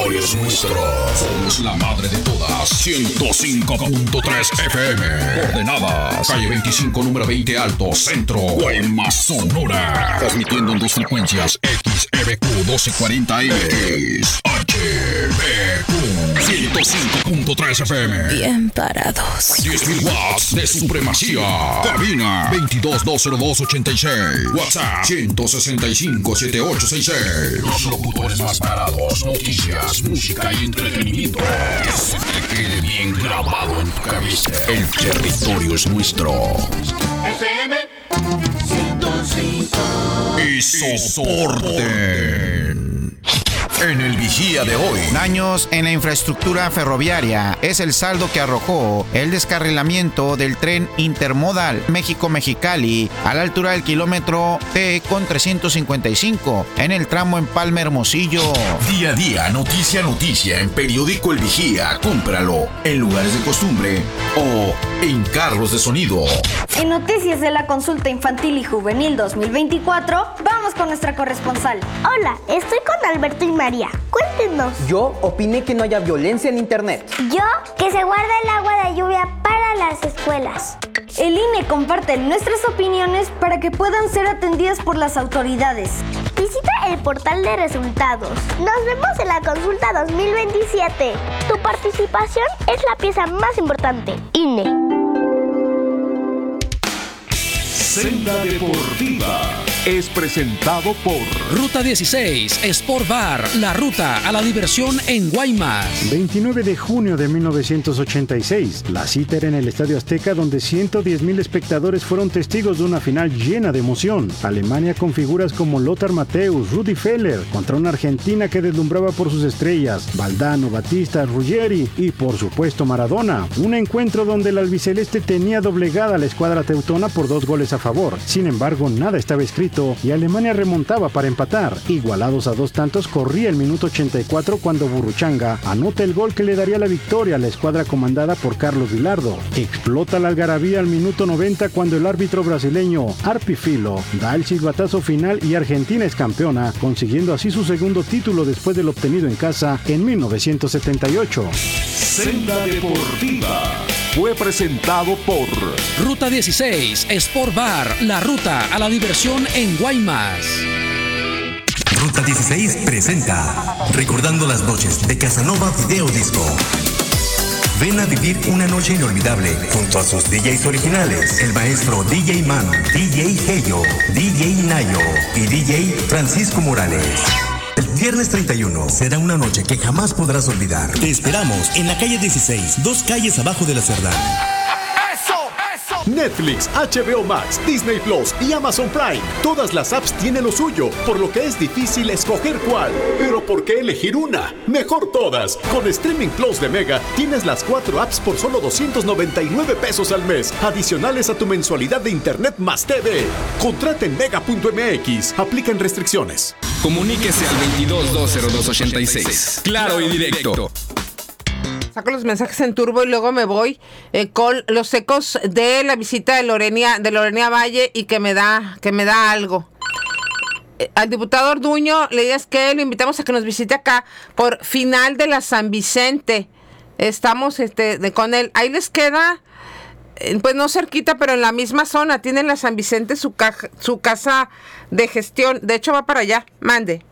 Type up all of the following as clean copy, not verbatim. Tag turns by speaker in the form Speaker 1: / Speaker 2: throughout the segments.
Speaker 1: territorio es nuestro. Somos la madre de todas. 105.3 FM. Coordenadas. Calle 25, número 20 Alto, Centro, Guaymas, Sonora. Transmitiendo en dos frecuencias. XEBQ 1240M. XHBQ 105.3 FM.
Speaker 2: Bien parados.
Speaker 1: 10.000 watts de supremacía. Cabina 22-202-86. WhatsApp 165-7866. Los locutores más parados. Noticias, música y entretenimiento. Que se te quede bien grabado en tu cabeza. El territorio es nuestro.
Speaker 3: FM 105.
Speaker 1: Y soporten. En el Vigía de hoy.
Speaker 4: Daños en la infraestructura ferroviaria es el saldo que arrojó el descarrilamiento del tren intermodal México-Mexicali a la altura del kilómetro T con 355 en el tramo Empalme Hermosillo.
Speaker 1: Día a día, noticia a noticia en Periódico El Vigía. Cómpralo en lugares de costumbre o en carros de sonido.
Speaker 5: En noticias de la consulta infantil y juvenil 2024, vamos con nuestra corresponsal.
Speaker 6: Hola, estoy con Alberto y María. Cuéntenos.
Speaker 7: Yo opiné que no haya violencia en internet.
Speaker 6: Yo, que se guarda el agua de lluvia para las escuelas.
Speaker 5: El INE comparte nuestras opiniones para que puedan ser atendidas por las autoridades.
Speaker 6: Visita el portal de resultados. Nos vemos en la consulta 2027. Tu participación es la pieza más importante. INE.
Speaker 8: Senda Deportiva es presentado por
Speaker 9: Ruta 16, Sport Bar, la ruta a la diversión en Guaymas.
Speaker 10: 29 de junio de 1986, la cita era en el Estadio Azteca, donde 110,000 espectadores fueron testigos de una final llena de emoción. Alemania con figuras como Lothar Matthäus, Rudi Feller, contra una Argentina que deslumbraba por sus estrellas, Valdano, Batista, Ruggeri y por supuesto Maradona. Un encuentro donde el albiceleste tenía doblegada a la escuadra teutona por 2 goles a favor. Sin embargo, nada estaba escrito y Alemania remontaba para empatar. Igualados a 2 tantos, corría el minuto 84 cuando Burruchaga anota el gol que le daría la victoria a la escuadra comandada por Carlos Vilardo. Explota la algarabía al minuto 90 cuando el árbitro brasileño Arpi Filo da el silbatazo final y Argentina es campeona, consiguiendo así su segundo título después del obtenido en casa en 1978.
Speaker 8: Senda Deportiva fue presentado por
Speaker 9: Ruta 16, Sport Bar, la ruta a la diversión en Guaymas.
Speaker 11: Ruta 16 presenta Recordando las noches de Casanova Video Disco. Ven a vivir una noche inolvidable junto a sus DJs originales, el maestro DJ Man, DJ Heyo, DJ Nayo y DJ Francisco Morales. El viernes 31 será una noche que jamás podrás olvidar. Te esperamos en la calle 16, 2 calles abajo de la Cerdán.
Speaker 12: Netflix, HBO Max, Disney Plus y Amazon Prime. Todas las apps tienen lo suyo, por lo que es difícil escoger cuál. Pero ¿por qué elegir una? Mejor todas. Con Streaming Plus de Mega tienes las 4 apps por solo 299 pesos al mes, adicionales a tu mensualidad de Internet más TV. Contrata en mega.mx. Aplican restricciones.
Speaker 13: Comuníquese al 22-202-86. Claro y directo.
Speaker 14: Saco los mensajes en turbo y luego me voy con los ecos de la visita de Lorena Valle y que me da algo. Al diputado Orduño le digas que lo invitamos a que nos visite acá por final de la San Vicente. Estamos con él. Ahí les queda, pues no cerquita, pero en la misma zona. Tienen la San Vicente su casa de gestión. De hecho va para allá. Mande.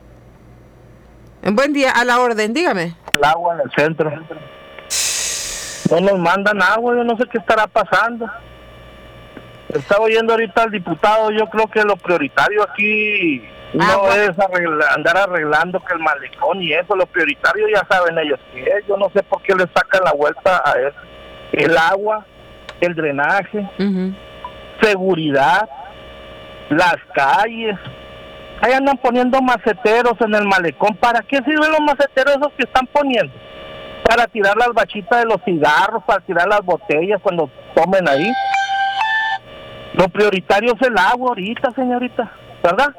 Speaker 14: Buen día, a la orden, dígame.
Speaker 15: El agua en el centro. No nos mandan agua, yo no sé qué estará pasando. Estaba oyendo ahorita al diputado, yo creo que lo prioritario aquí no es andar arreglando que el malecón y eso, lo prioritario ya saben ellos que es. Yo no sé por qué le sacan la vuelta a eso. El agua, el drenaje, seguridad, las calles. Ahí andan poniendo maceteros en el malecón. ¿Para qué sirven los maceteros esos que están poniendo? Para tirar las bachitas de los cigarros, para tirar las botellas cuando tomen ahí. Lo prioritario es el agua ahorita, señorita, ¿verdad?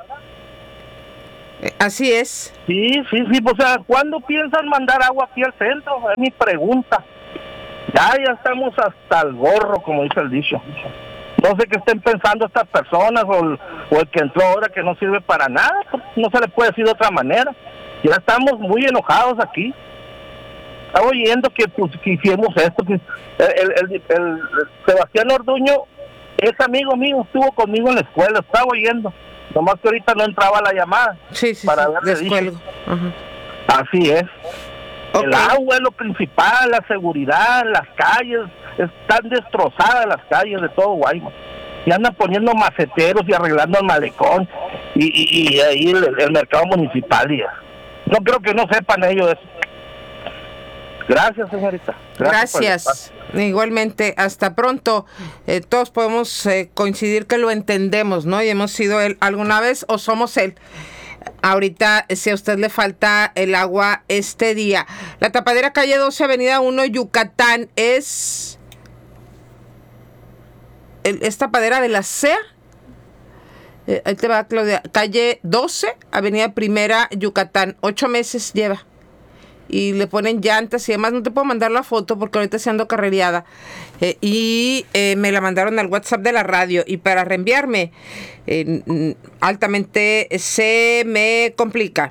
Speaker 14: Así es.
Speaker 15: Sí, o sea, ¿cuándo piensan mandar agua aquí al centro? Es mi pregunta. Ya estamos hasta el gorro, como dice el dicho. No sé qué estén pensando estas personas o el que entró ahora que no sirve para nada. No se le puede decir de otra manera. Ya estamos muy enojados aquí. Estaba oyendo que hicimos esto, que el Sebastián Orduño es amigo mío, estuvo conmigo en la escuela, estaba oyendo. Nomás que ahorita no entraba la llamada.
Speaker 14: Sí,
Speaker 15: para verle
Speaker 14: descuelgo.
Speaker 15: Así es. Okay. El agua es lo principal, la seguridad, las calles, están destrozadas las calles de todo Guaymas. Y andan poniendo maceteros y arreglando el malecón y ahí el mercado municipal. No creo que no sepan ellos eso. Gracias, señorita.
Speaker 14: Gracias. Igualmente, hasta pronto. Todos podemos coincidir que lo entendemos, ¿no? Y hemos sido él alguna vez o somos él. Ahorita, si a usted le falta el agua este día. La tapadera calle 12, avenida 1, Yucatán, es tapadera de la CEA. Ahí te va, Claudia. Calle 12, avenida Primera, Yucatán. 8 meses lleva. Y le ponen llantas y demás. No te puedo mandar la foto porque ahorita se ando carrereada. Me la mandaron al WhatsApp de la radio. Y para reenviarme, altamente se me complica.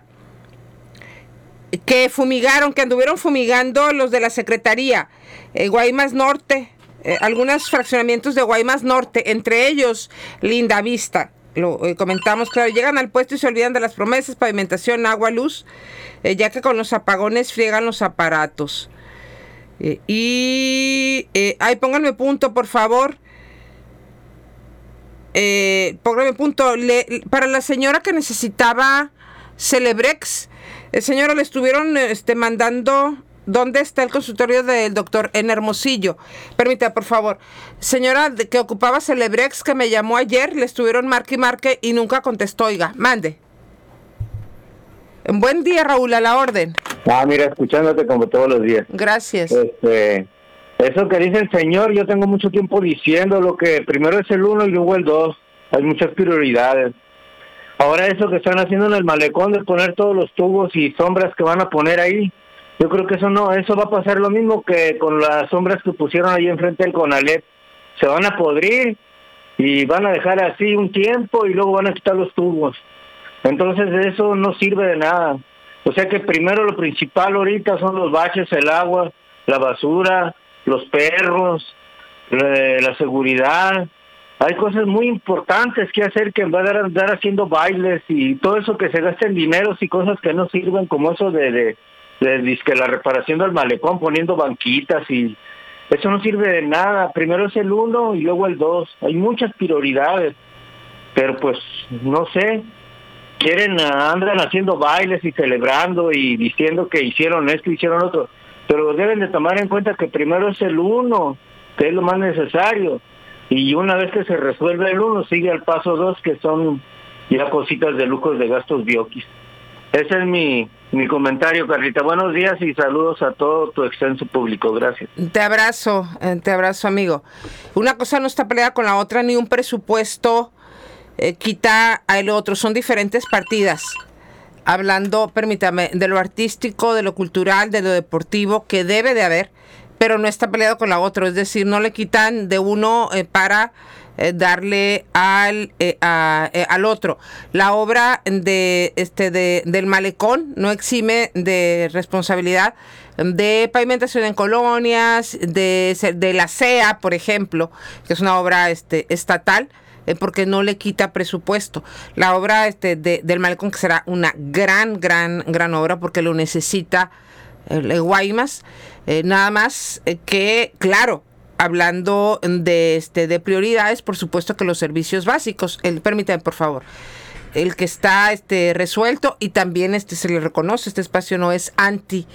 Speaker 14: Que anduvieron fumigando los de la Secretaría. Guaymas Norte. Algunos fraccionamientos de Guaymas Norte. Entre ellos, Linda Vista. Lo comentamos, claro, llegan al puesto y se olvidan de las promesas, pavimentación, agua, luz, ya que con los apagones friegan los aparatos. Pónganme punto, por favor. Pónganme punto. Para la señora que necesitaba Celebrex, señora, le estuvieron mandando. ¿Dónde está el consultorio del doctor? En Hermosillo. Permítame, por favor. Señora que ocupaba Celebrex, que me llamó ayer, le estuvieron marque y nunca contestó. Oiga, mande. Buen día, Raúl, a la orden.
Speaker 2: Mira, escuchándote como todos los días.
Speaker 14: Gracias.
Speaker 2: Eso que dice el señor, yo tengo mucho tiempo diciendo lo que primero es el 1 y luego el 2. Hay muchas prioridades. Ahora eso que están haciendo en el malecón de poner todos los tubos y sombras que van a poner ahí, yo creo que eso va a pasar lo mismo que con las sombras que pusieron ahí enfrente del Conalep. Se van a podrir y van a dejar así un tiempo y luego van a quitar los tubos. Entonces eso no sirve de nada. O sea que primero lo principal ahorita son los baches, el agua, la basura, los perros, la seguridad. Hay cosas muy importantes que hacer que en vez de andar haciendo bailes y todo eso que se gasta en dineros y cosas que no sirven, como eso de la reparación del malecón, poniendo banquitas, y eso no sirve de nada. Primero es el 1 y luego el 2. Hay muchas prioridades, pero pues no sé, andan haciendo bailes y celebrando y diciendo que hicieron esto, hicieron otro, pero deben de tomar en cuenta que primero es el 1, que es lo más necesario, y una vez que se resuelve el 1, sigue al paso 2, que son ya cositas de lujos de gastos bioquis. Ese es mi comentario, Carlita. Buenos días y saludos a todo tu extenso público. Gracias.
Speaker 14: Te abrazo, amigo. Una cosa no está peleada con la otra, ni un presupuesto quita al otro. Son diferentes partidas. Hablando, permítame, de lo artístico, de lo cultural, de lo deportivo, que debe de haber, pero no está peleado con la otra. Es decir, no le quitan de uno para darle al otro. La obra del malecón no exime de responsabilidad de pavimentación en colonias, de la CEA, por ejemplo, que es una obra estatal, porque no le quita presupuesto. La obra del malecón, que será una gran obra, porque lo necesita Guaymas, nada más que, claro, hablando de prioridades, por supuesto que los servicios básicos, permítame por favor, el que está resuelto, y también se le reconoce, este espacio no es anti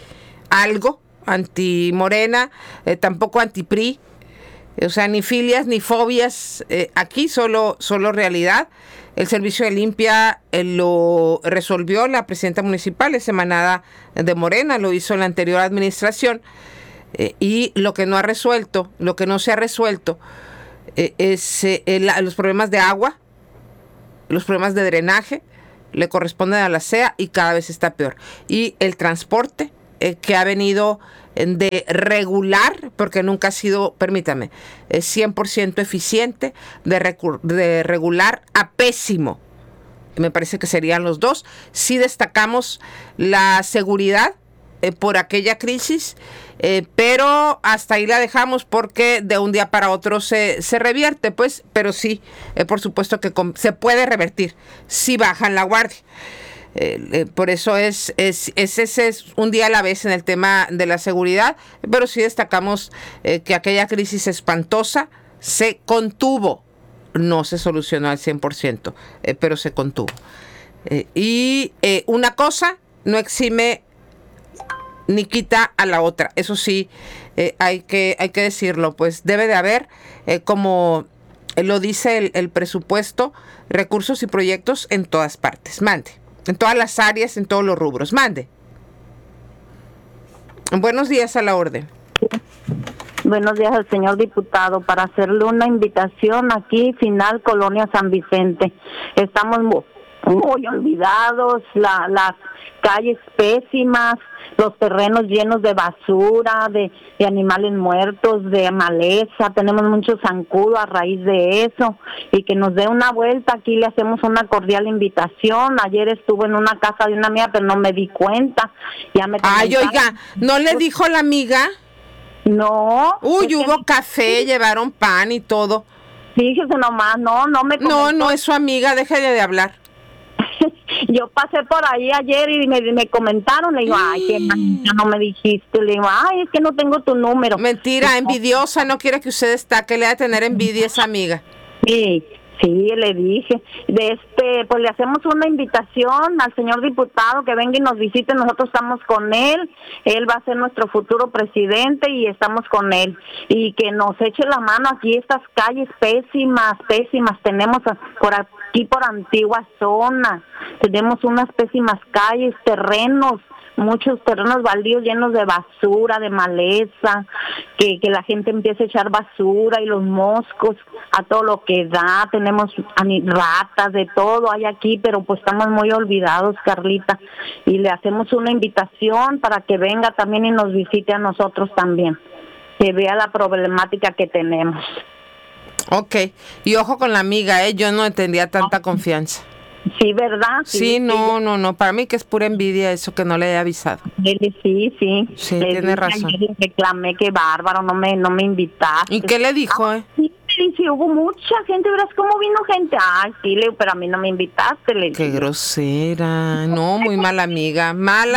Speaker 14: Morena, tampoco anti PRI, o sea, ni filias ni fobias, aquí solo realidad. El servicio de limpia lo resolvió la presidenta municipal, es emanada de Morena, lo hizo la anterior administración. Y lo que no se ha resuelto es los problemas de agua, los problemas de drenaje, le corresponden a la CEA y cada vez está peor. Y el transporte, que ha venido de regular, porque nunca ha sido, permítame, 100% eficiente, de regular a pésimo. me parece que serían los dos. Sí destacamos la seguridad por aquella crisis, pero hasta ahí la dejamos porque de un día para otro se revierte, pues, pero sí, por supuesto que se puede revertir si bajan la guardia. Por eso es un día a la vez en el tema de la seguridad, pero sí destacamos que aquella crisis espantosa se contuvo, no se solucionó al 100%, pero se contuvo. Y una cosa no exime ni quita a la otra, eso sí, hay que decirlo, pues debe de haber, como lo dice el presupuesto, recursos y proyectos en todas partes. Mande. En todas las áreas, en todos los rubros. Mande. Buenos días, a la orden.
Speaker 16: Buenos días al señor diputado para hacerle una invitación aquí, Final Colonia San Vicente. Estamos muy olvidados, las calles pésimas, los terrenos llenos de basura, de animales muertos, de maleza, tenemos mucho zancudo a raíz de eso, y que nos dé una vuelta. Aquí le hacemos una cordial invitación. Ayer estuve en una casa de una amiga, pero no me di cuenta.
Speaker 14: Ay, oiga, ¿no le dijo la amiga?
Speaker 16: No.
Speaker 14: Uy, hubo café, llevaron pan y todo.
Speaker 16: Fíjese nomás, no me comentó.
Speaker 14: No es su amiga, déjale de hablar.
Speaker 16: Yo pasé por ahí ayer y me comentaron, le digo, ay, qué manita, no me dijiste, le digo, ay, es que no tengo tu número.
Speaker 14: Mentira, envidiosa, no quiere que usted destaque, le va a tener envidia esa amiga.
Speaker 16: Sí, le dije, pues le hacemos una invitación al señor diputado que venga y nos visite. Nosotros estamos con él va a ser nuestro futuro presidente y estamos con él, y que nos eche la mano aquí. Estas calles pésimas, tenemos por aquí, por Antigua Zona, tenemos unas pésimas calles, muchos terrenos baldíos llenos de basura, de maleza, que la gente empiece a echar basura y los moscos a todo lo que da. Tenemos ratas, de todo hay aquí, pero pues estamos muy olvidados, Carlita, y le hacemos una invitación para que venga también y nos visite a nosotros también, que vea la problemática que tenemos.
Speaker 14: Ok, y ojo con la amiga, yo no tendría tanta confianza.
Speaker 16: Sí, ¿verdad?
Speaker 14: Sí, no, para mí que es pura envidia eso que no le haya avisado.
Speaker 16: Sí,
Speaker 14: tiene razón.
Speaker 16: Ayer reclamé, que bárbaro, no me invitaste.
Speaker 14: ¿Y qué le dijo,
Speaker 16: Sí, hubo mucha gente, verás cómo vino gente. Ay, sí, pero a mí no me invitaste, le
Speaker 14: Qué grosera, no, muy mala amiga.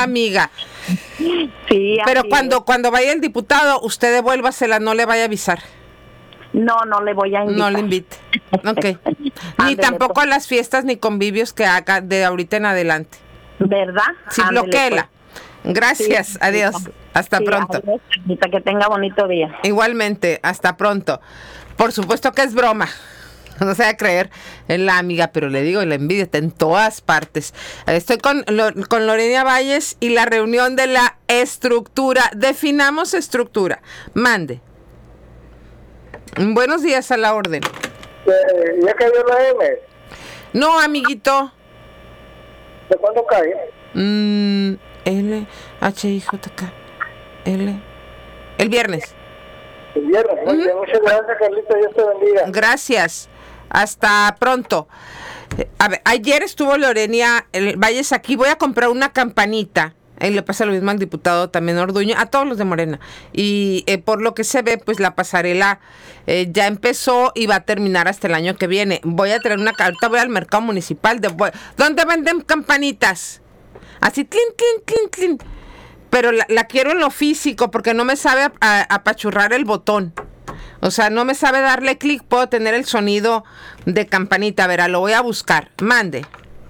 Speaker 16: Sí,
Speaker 14: pero cuando vaya el diputado, usted devuélvasela, no le vaya a avisar.
Speaker 16: No le voy a invitar.
Speaker 14: No le invite. Ok. Ni tampoco a las fiestas ni convivios que haga de ahorita en adelante.
Speaker 16: ¿Verdad?
Speaker 14: Sí, bloquéela. Pues. Gracias, sí, adiós. Hasta pronto.
Speaker 16: Adiós, que tenga bonito día.
Speaker 14: Igualmente, hasta pronto. Por supuesto que es broma. No se va a creer en la amiga, pero le digo, la envidia está en todas partes. Estoy con Lorena Valles y la reunión de la estructura. Definamos estructura. Mande. Buenos días, a la orden.
Speaker 17: ¿Ya cayó la M?
Speaker 14: No, amiguito.
Speaker 17: ¿De cuándo cae?
Speaker 14: L, H, I, J, K, L. El viernes.
Speaker 17: El viernes. Muy bien, muchas gracias, Carlita. Dios te bendiga.
Speaker 14: Gracias. Hasta pronto. A ver, ayer estuvo Lorena Valles aquí. Voy a comprar una campanita. Le pasa lo mismo al diputado también Orduño, a todos los de Morena. Y por lo que se ve, pues la pasarela ya empezó y va a terminar hasta el año que viene. Voy a traer ahorita voy al mercado municipal, ¿dónde venden campanitas? Así, tlin, tlin, tlin, tlin. Pero la quiero en lo físico porque no me sabe apachurrar el botón. O sea, no me sabe darle clic, puedo tener el sonido de campanita. Verá, lo voy a buscar. Mande.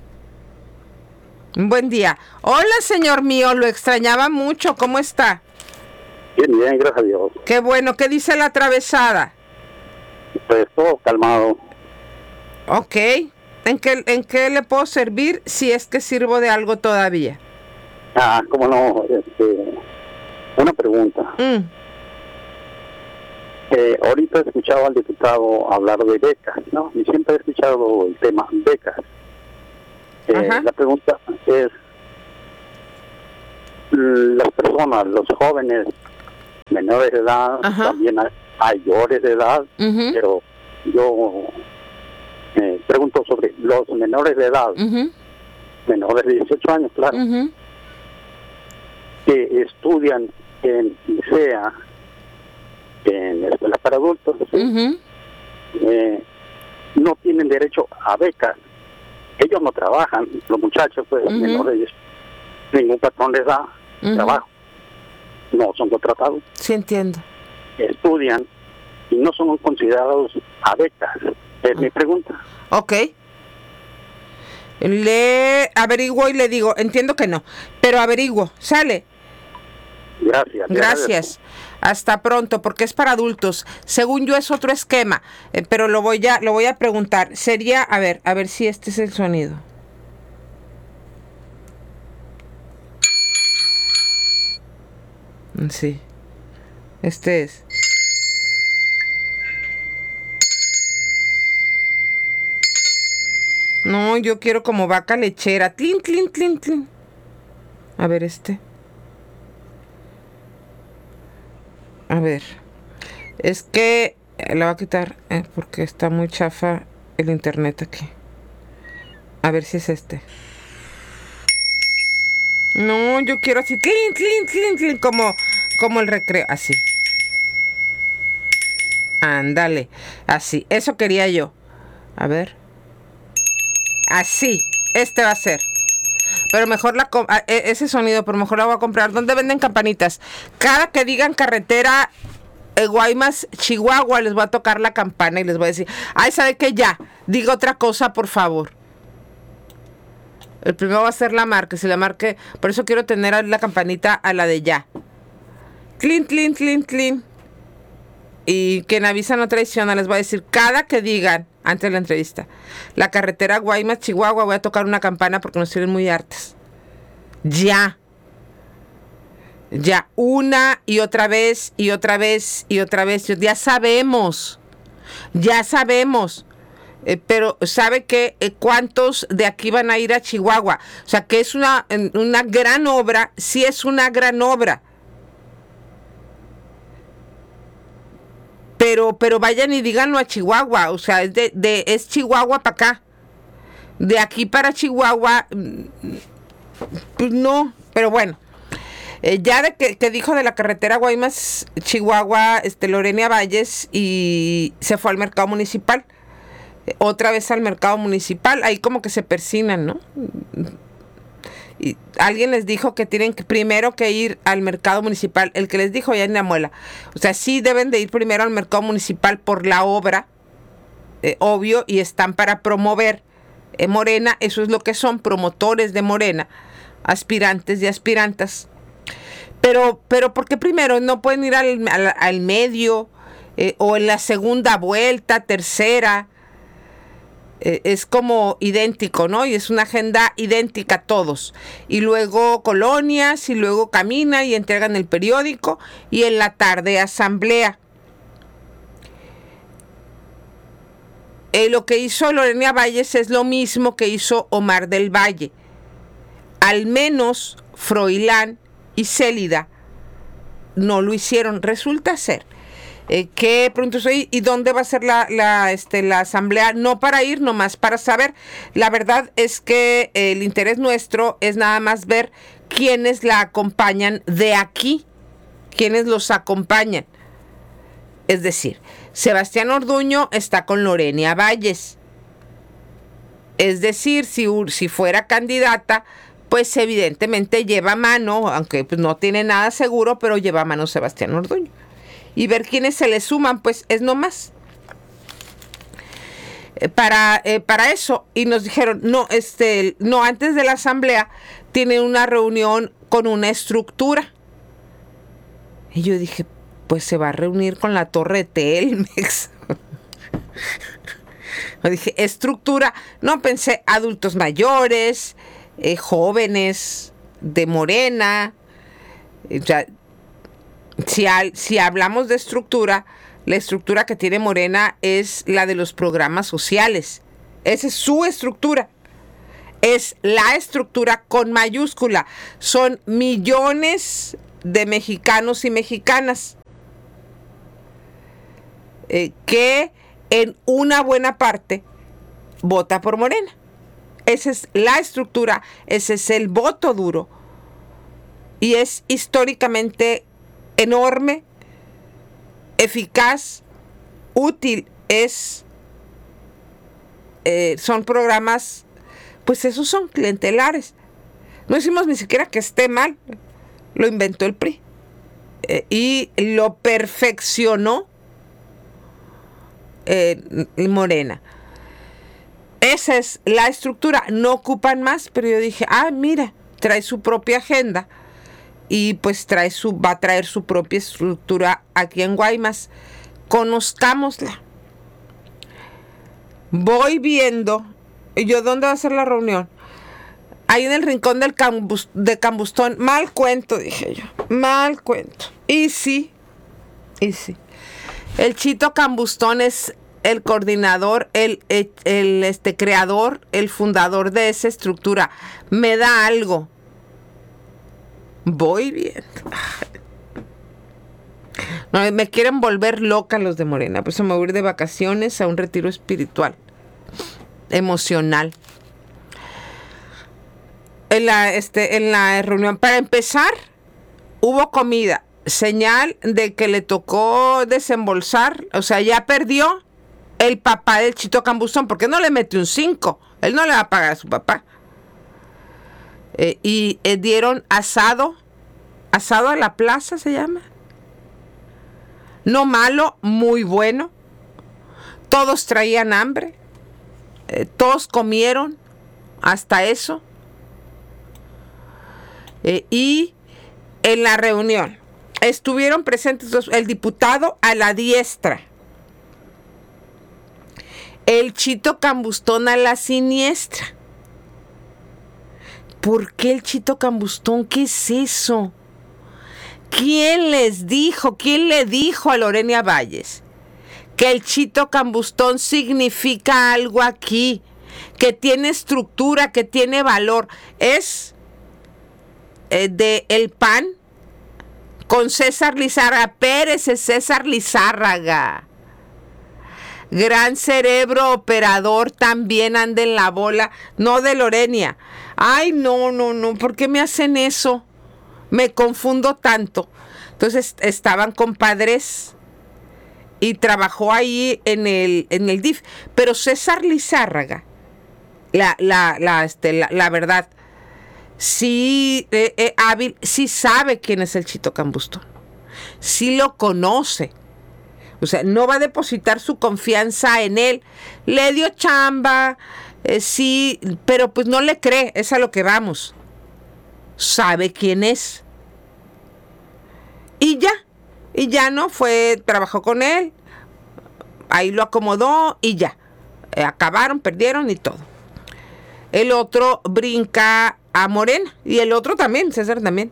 Speaker 14: Buen día. Hola, señor mío, lo extrañaba mucho. ¿Cómo está?
Speaker 18: Bien, gracias a Dios.
Speaker 14: Qué bueno. ¿Qué dice la atravesada?
Speaker 18: Pues todo calmado.
Speaker 14: Ok. ¿En qué le puedo servir si es que sirvo de algo todavía?
Speaker 18: Cómo no. Una pregunta. Ahorita he escuchado al diputado hablar de becas, ¿no? Y siempre he escuchado el tema becas. La pregunta es, las personas, los jóvenes menores de edad, también hay mayores de edad, pero yo pregunto sobre los menores de edad, menores de 18 años, claro, que estudian en ISEA, en escuelas para adultos, no tienen derecho a becas. Ellos no trabajan, los muchachos, pues, menores, ningún patrón les da trabajo, no son contratados.
Speaker 14: Sí, entiendo.
Speaker 18: Estudian y no son considerados a becas. Es mi pregunta.
Speaker 14: Ok. Le averiguo y le digo, entiendo que no, pero averiguo, ¿sale?
Speaker 18: Gracias.
Speaker 14: Gracias. Hasta pronto, porque es para adultos. Según yo es otro esquema, pero lo voy a preguntar. Sería, a ver si este es el sonido. Sí. Este es. No, yo quiero como vaca lechera. Tlin, tlin, tlin, tlin. A ver este. A ver, es que la voy a quitar porque está muy chafa el internet aquí. A ver si es este. No, yo quiero así, clink, clink, clink, clink, como el recreo, así. Ándale, así, eso quería yo. A ver. Así, este va a ser. Pero mejor ese sonido, pero mejor la voy a comprar. ¿Dónde venden campanitas? Cada que digan carretera Guaymas, Chihuahua, les voy a tocar la campana y les voy a decir, ay, ¿sabe qué? Ya, diga otra cosa, por favor. El primero va a ser la marca, si la marque, por eso quiero tener la campanita a la de ya. Clean, clean, clean, clean. Y quien avisa no traiciona, les voy a decir, cada que digan, antes de la entrevista, la carretera Guaymas, Chihuahua, voy a tocar una campana porque nos tienen muy hartas. Ya, una y otra vez, y otra vez, y otra vez. Ya sabemos. Pero ¿sabe qué? ¿Cuántos de aquí van a ir a Chihuahua? O sea, que es una gran obra, sí es una gran obra. Pero vayan y díganlo a Chihuahua, o sea, es Chihuahua para acá. De aquí para Chihuahua, pues no, pero bueno. Ya de que dijo de la carretera Guaymas, Chihuahua, Lorena Valles, y se fue al mercado municipal. Otra vez al mercado municipal, ahí como que se persinan, ¿no? Y alguien les dijo que tienen primero que ir al mercado municipal. El que les dijo ya en la muela. O sea, sí deben de ir primero al mercado municipal por la obra, obvio, y están para promover Morena. Eso es lo que son, promotores de Morena, aspirantes y aspirantas. Pero ¿por qué primero no pueden ir al medio o en la segunda vuelta, tercera? Es como idéntico, ¿no? Y es una agenda idéntica a todos. Y luego colonias, y luego camina y entregan el periódico, y en la tarde asamblea. Lo que hizo Lorena Valles es lo mismo que hizo Omar del Valle. Al menos Froilán y Célida no lo hicieron. Resulta ser que pronto soy y dónde va a ser la asamblea, no para ir, nomás para saber. La verdad es que el interés nuestro es nada más ver quiénes la acompañan de aquí, quiénes los acompañan. Es decir, Sebastián Orduño está con Lorena Valles. Es decir, si fuera candidata, pues evidentemente lleva mano, aunque pues no tiene nada seguro, pero lleva mano Sebastián Orduño. Y ver quiénes se le suman, pues es nomás. Para eso. Y nos dijeron, no, antes de la asamblea tiene una reunión con una estructura. Y yo dije, pues se va a reunir con la torre Telmex. Yo dije, estructura. No, pensé adultos mayores, jóvenes de Morena. O sea, si hablamos de estructura, la estructura que tiene Morena es la de los programas sociales. Esa es su estructura. Es la estructura con mayúscula. Son millones de mexicanos y mexicanas que en una buena parte vota por Morena. Esa es la estructura, ese es el voto duro. Y es históricamente enorme, eficaz, útil, son programas, pues esos son clientelares. No decimos ni siquiera que esté mal, lo inventó el PRI y lo perfeccionó Morena. Esa es la estructura, no ocupan más, pero yo dije, mira, trae su propia agenda y pues va a traer su propia estructura aquí en Guaymas. Conozcámosla. Voy viendo, ¿y yo dónde va a ser la reunión? Ahí en el rincón de Cambustón. Mal cuento, dije yo, mal cuento. Y sí. El Chito Cambustón es el coordinador, el creador, el fundador de esa estructura. Me da algo. Voy viendo. No, me quieren volver loca los de Morena. Por eso me voy a ir de vacaciones a un retiro espiritual, emocional. En la reunión, para empezar, hubo comida. Señal de que le tocó desembolsar. O sea, ya perdió el papá del Chito Cambustón, porque no le mete un 5. Él no le va a pagar a su papá. Y dieron asado a la plaza, se llama. No malo, muy bueno. Todos traían hambre. Todos comieron, hasta eso. Y en la reunión estuvieron presentes el diputado a la diestra, el Chito Cambustón a la siniestra. ¿Por qué el Chito Cambustón? ¿Qué es eso? ¿Quién les dijo? ¿Quién le dijo a Lorena Valles que el Chito Cambustón significa algo aquí, que tiene estructura, que tiene valor? Es de el PAN con César Lizárraga. Pérez es César Lizárraga. Gran cerebro operador, también anda en la bola. No de Lorena. Ay, no. ¿Por qué me hacen eso? Me confundo tanto. Entonces estaban compadres y trabajó ahí en el DIF. Pero César Lizárraga, la verdad, sí, hábil, sí sabe quién es el Chito Cambustón. Sí lo conoce. O sea, no va a depositar su confianza en él. Le dio chamba, sí, pero pues no le cree. Es a lo que vamos. Sabe quién es. Y ya no fue, trabajó con él, ahí lo acomodó y ya. Acabaron, perdieron y todo. El otro brinca a Morena y el otro también, César también.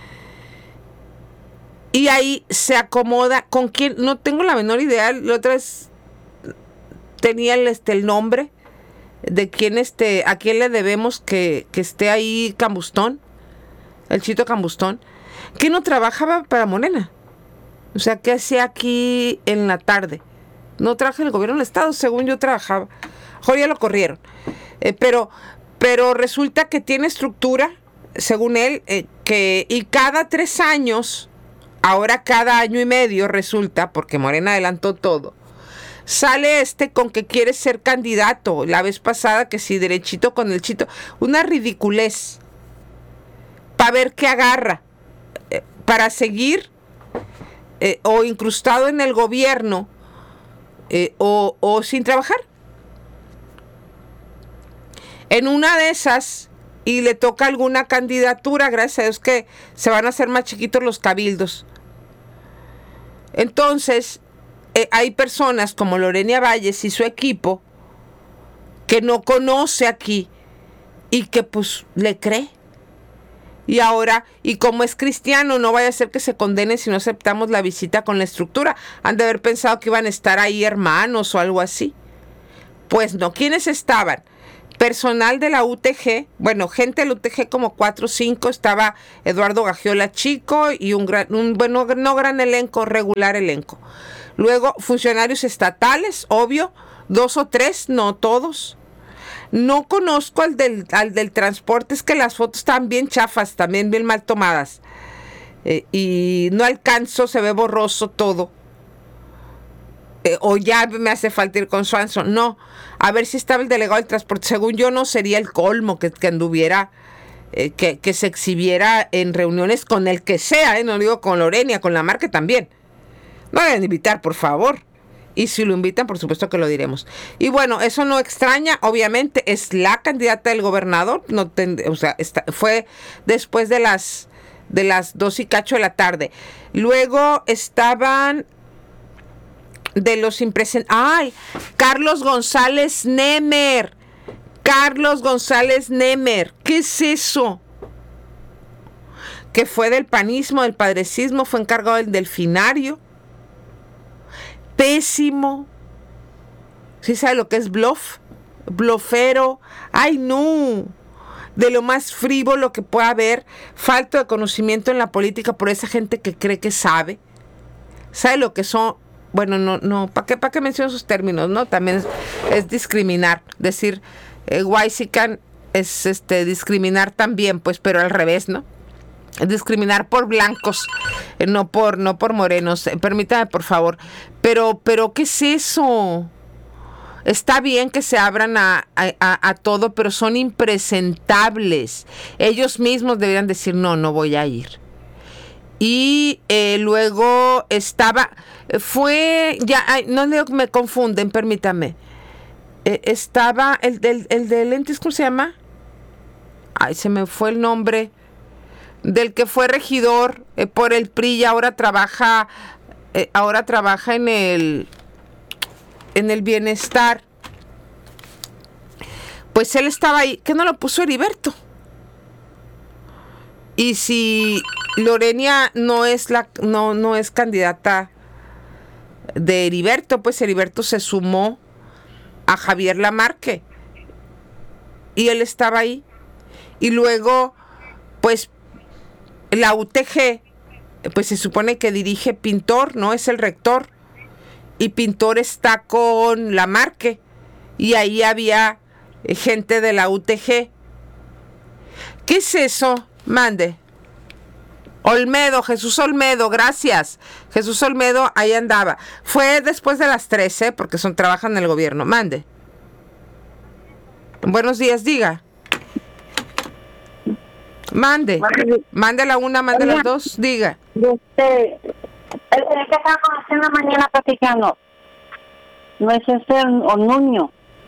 Speaker 14: Y ahí se acomoda con quién, no tengo la menor idea. La otra vez tenía el nombre de quién a quién le debemos que esté ahí Cambustón, el Chito Cambustón, que no trabajaba para Morena. O sea, ¿qué hacía aquí en la tarde? No trabaja en el gobierno del estado, según yo trabajaba. Joder, ya lo corrieron. Pero resulta que tiene estructura, según él, y cada 3 años, ahora cada año y medio resulta, porque Morena adelantó todo, sale con que quiere ser candidato. La vez pasada que sí, derechito con el Chito. Una ridiculez. Para ver qué agarra. Para seguir o incrustado en el gobierno o sin trabajar. En una de esas, y le toca alguna candidatura, gracias a Dios que se van a hacer más chiquitos los cabildos. Entonces, hay personas como Lorena Valles y su equipo que no conoce aquí y que pues le cree. Y ahora, y como es cristiano, no vaya a ser que se condene si no aceptamos la visita con la estructura. Han de haber pensado que iban a estar ahí hermanos o algo así. Pues no. ¿Quiénes estaban? Personal de la UTG, bueno, gente de la UTG como 4 o 5, estaba Eduardo Gagiola Chico y un no gran elenco, regular elenco. Luego, funcionarios estatales, obvio, 2 o 3, no todos. No conozco al del transporte, es que las fotos están bien chafas, también bien mal tomadas. Y no alcanzo, se ve borroso todo. O ya me hace falta ir con Swanson. No, a ver si estaba el delegado del transporte. Según yo, no sería el colmo que anduviera, que se exhibiera en reuniones con el que sea, no digo con Lorena, con la Marque también. No deben invitar, por favor. Y si lo invitan, por supuesto que lo diremos. Y bueno, eso no extraña, obviamente, es la candidata del gobernador. Fue después de las 2:08 de la tarde. Luego estaban de los impresentables. ¡Ay! Carlos González Nemer. ¿Qué es eso? Que fue del panismo, del padrecismo, fue encargado del delfinario. Pésimo. ¿Sí sabe lo que es bluff? Blofero. ¡Ay, no! De lo más frívolo que pueda haber. Falta de conocimiento en la política por esa gente que cree que sabe. ¿Sabe lo que son? Bueno, no. ¿Para qué menciono esos términos, no? También es discriminar. Decir, Huaysican es discriminar también, pues, pero al revés, ¿no? Discriminar por blancos, no por morenos. Permítame, por favor. Pero, ¿qué es eso? Está bien que se abran a todo, pero son impresentables. Ellos mismos deberían decir, no voy a ir. Y luego no digo que me confunden, permítame. Estaba el de lentes, ¿cómo se llama? Ay, se me fue el nombre. Del que fue regidor por el PRI y ahora trabaja en el bienestar. Pues él estaba ahí, ¿qué no lo puso Heriberto? Y si Lorena no es candidata de Heriberto, pues Heriberto se sumó a Javier Lamarque y él estaba ahí. Y luego, pues la UTG, pues se supone que dirige Pintor, ¿no? Es el rector. Y Pintor está con Lamarque. Y ahí había gente de la UTG. ¿Qué es eso? Mande. Jesús Olmedo, gracias. Jesús Olmedo, ahí andaba. Fue después de las 13, porque trabajan en el gobierno. Mande. Buenos días, diga. Mande a la una, mande a las dos, diga.
Speaker 16: El que estábamos haciendo mañana platicando, ¿no es o Nuño?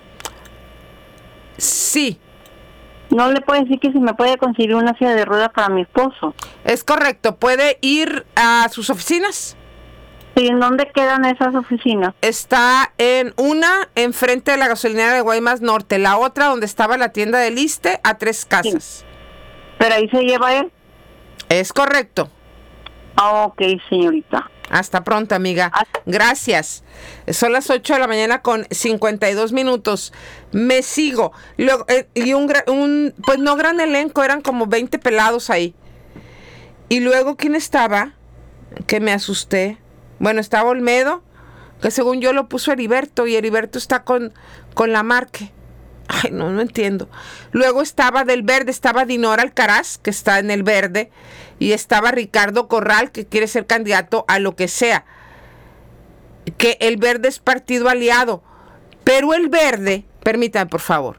Speaker 14: Sí.
Speaker 16: ¿No le puede decir que si me puede conseguir una silla de ruedas para mi esposo?
Speaker 14: Es correcto, ¿puede ir a sus oficinas?
Speaker 16: ¿Y en dónde quedan esas oficinas?
Speaker 14: Está en una enfrente de la gasolinera de Guaymas Norte, la otra donde estaba la tienda del Iste, a 3 casas. Sí.
Speaker 16: ¿Pero ahí se lleva él?
Speaker 14: Es correcto.
Speaker 16: Ok, señorita.
Speaker 14: Hasta pronto, amiga. Gracias. Son las 8 de la mañana con 52 minutos. Me sigo. Luego, y pues no gran elenco, eran como 20 pelados ahí. Y luego, ¿quién estaba? Que me asusté. Bueno, estaba Olmedo, que según yo lo puso Heriberto, y Heriberto está con Lamarque. Ay, no entiendo. Luego estaba del Verde, estaba Dinora Alcaraz, que está en el Verde, y estaba Ricardo Corral, que quiere ser candidato a lo que sea. Que el Verde es partido aliado, pero el Verde, permítame por favor,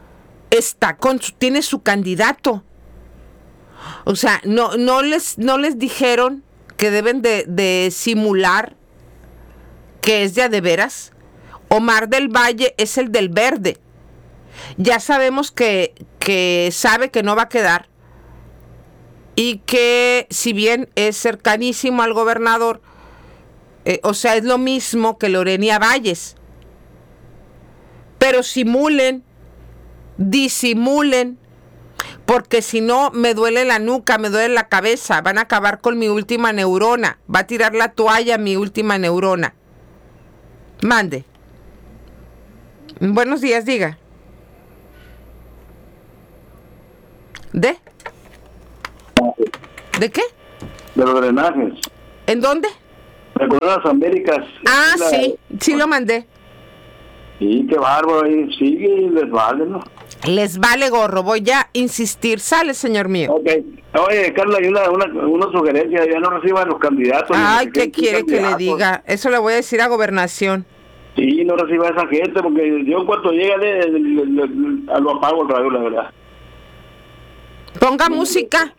Speaker 14: tiene su candidato. O sea, no les dijeron que deben de simular que es de veras. Omar del Valle es el del Verde. Ya sabemos que sabe que no va a quedar y que si bien es cercanísimo al gobernador, o sea, es lo mismo que Lorena Valles. Pero disimulen, porque si no me duele la nuca, me duele la cabeza, van a acabar con mi última neurona, va a tirar la toalla mi última neurona. Mande. Buenos días, diga. ¿De qué?
Speaker 17: De los drenajes.
Speaker 14: ¿En dónde?
Speaker 17: ¿Recuerdas las Américas?
Speaker 14: Sí lo mandé.
Speaker 19: Sí, qué bárbaro, ahí sigue y les vale, ¿no?
Speaker 14: Les vale gorro, voy a insistir. Sale, señor mío.
Speaker 19: Ok. Oye, Carla, hay una sugerencia, ya no reciban los candidatos.
Speaker 14: Ay, ¿qué quiere que le diga? Eso le voy a decir a Gobernación.
Speaker 19: Sí, no reciba a esa gente, porque yo en cuanto llegue lo apago el radio, la verdad.
Speaker 14: Ponga música.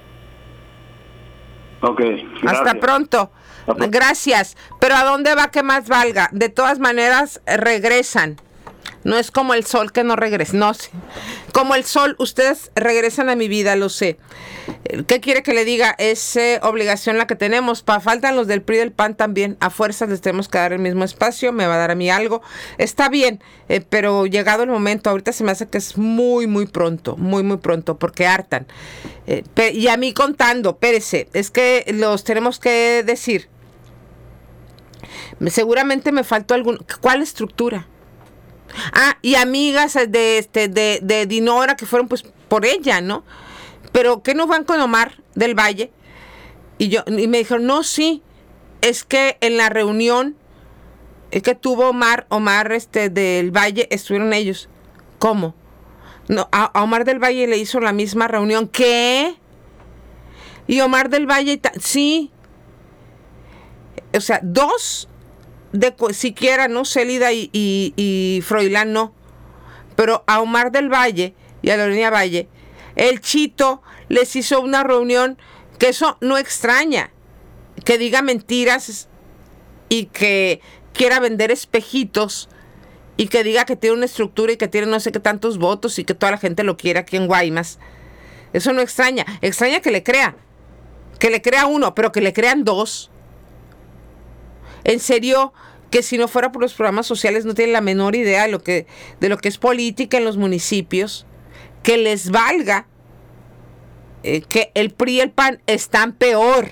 Speaker 19: Ok, gracias.
Speaker 14: Hasta pronto. Gracias. Pero ¿a dónde va que más valga? De todas maneras, regresan. No es como el sol que no regresa. No sé. Como el sol, ustedes regresan a mi vida, lo sé. ¿Qué quiere que le diga? Es obligación la que tenemos. Faltan los del PRI y del PAN también. A fuerzas les tenemos que dar el mismo espacio. Me va a dar a mí algo. Está bien, pero llegado el momento, ahorita se me hace que es muy, muy pronto. Muy, muy pronto, porque hartan. Y a mí contando, espérese, es que los tenemos que decir. Seguramente me faltó algún... ¿Cuál estructura? Ah, y amigas de Dinora que fueron pues por ella, ¿no? Pero ¿qué no van con Omar del Valle? Y me dijeron, no, sí, es que en la reunión que tuvo Omar del Valle, estuvieron ellos. ¿Cómo? No, a Omar del Valle le hizo la misma reunión. ¿Qué? Y Omar del Valle, sí. O sea, dos siquiera, ¿no? Célida y Froilán no. Pero a Omar del Valle y a Lorena Valle, el Chito les hizo una reunión que eso no extraña. Que diga mentiras y que quiera vender espejitos y que diga que tiene una estructura y que tiene no sé qué tantos votos y que toda la gente lo quiere aquí en Guaymas. Eso no extraña. Extraña que le crea. Que le crea uno, pero que le crean dos. En serio, que si no fuera por los programas sociales no tienen la menor idea de lo que es política en los municipios, que les valga que el PRI y el PAN están peor,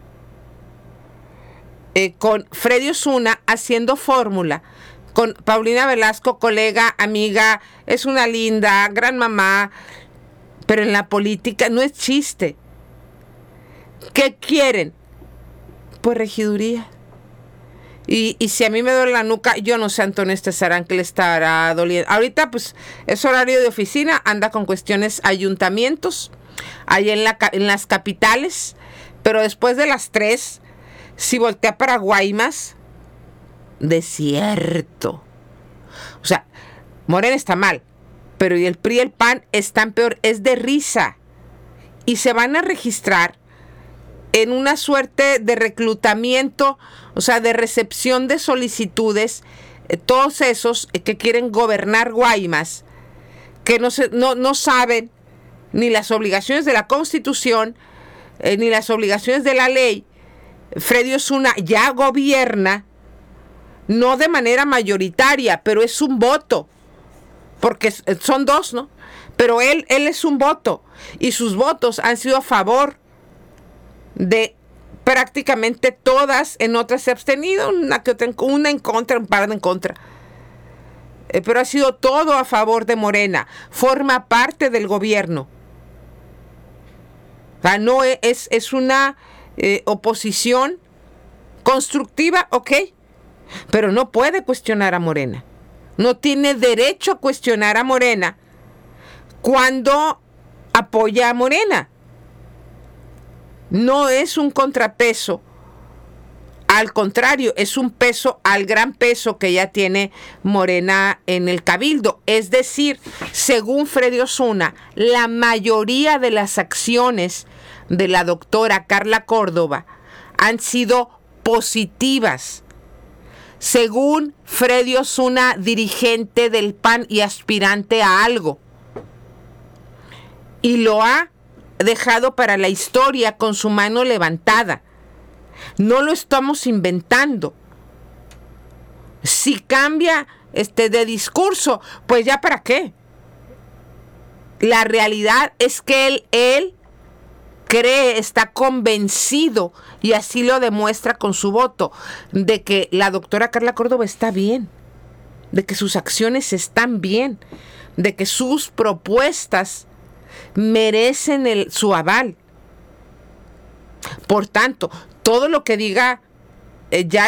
Speaker 14: con Freddy Osuna haciendo fórmula, con Paulina Velasco, colega, amiga, es una linda, gran mamá, pero en la política no es chiste. ¿Qué quieren? Pues regiduría. Y si a mí me duele la nuca, yo no sé, Antonio Estezarán, que le estará doliendo. Ahorita, pues, es horario de oficina, anda con cuestiones ayuntamientos, ahí en las capitales, pero después de las 3, si voltea para Guaymas, desierto. O sea, Morena está mal, pero y el PRI y el PAN están peor, es de risa. Y se van a registrar en una suerte de reclutamiento, o sea, de recepción de solicitudes, todos esos que quieren gobernar Guaymas, que no saben ni las obligaciones de la Constitución, ni las obligaciones de la ley. Freddy Osuna ya gobierna, no de manera mayoritaria, pero es un voto, porque son dos, ¿no? Pero él es un voto, y sus votos han sido a favor de prácticamente todas, en otras se ha abstenido, una en contra, un par en contra. Pero ha sido todo a favor de Morena, forma parte del gobierno. O sea, no es una oposición constructiva, ok, pero no puede cuestionar a Morena. No tiene derecho a cuestionar a Morena cuando apoya a Morena. No es un contrapeso, al contrario, es un peso al gran peso que ya tiene Morena en el Cabildo. Es decir, según Freddy Osuna, la mayoría de las acciones de la doctora Carla Córdoba han sido positivas. Según Freddy Osuna, dirigente del PAN y aspirante a algo. Y lo ha dejado para la historia con su mano levantada. No lo estamos inventando. Si cambia de discurso, pues ya para qué. La realidad es que él cree, está convencido, y así lo demuestra con su voto, de que la doctora Carla Córdoba está bien, de que sus acciones están bien, de que sus propuestas merecen su aval. Por tanto, todo lo que diga ya